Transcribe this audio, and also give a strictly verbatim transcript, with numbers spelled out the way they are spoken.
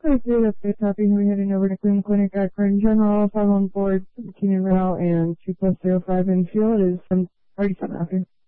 Great, dude. That's good. Copy. We're heading over to Cleveland Clinic at Curtin General, five on board, seventeen in route, and two plus zero five in field is from thirty-seven after.